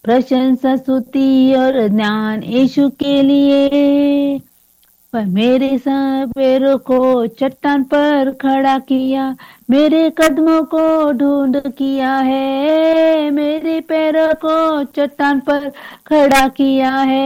प्रशंसा स्तुति और ज्ञान यीशु के लिए। पर मेरे पैरों को चट्टान पर खड़ा किया, मेरे कदमों को ढूंढ किया है, मेरे पैरों को चट्टान पर खड़ा किया है।